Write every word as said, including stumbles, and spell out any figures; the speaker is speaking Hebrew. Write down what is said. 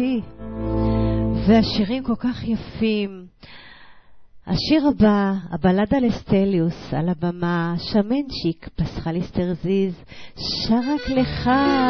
אותי. והשירים כל כך יפים. השיר הבא, הבלדה לסטליוס, על הבמה, שמנצ'יק, פסחליס תרזיז, שר רק לך.